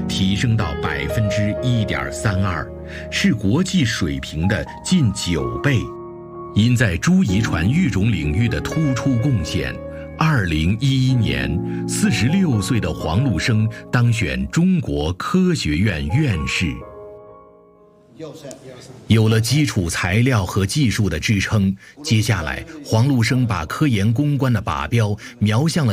提升到1.32%，是国际水平的近9倍。因在猪遗传育种领域的突出贡献，2011年46岁的黄禄生当选中国科学院院士。有了基础材料和技术的支撑，接下来黄禄生把科研攻关的靶标瞄向了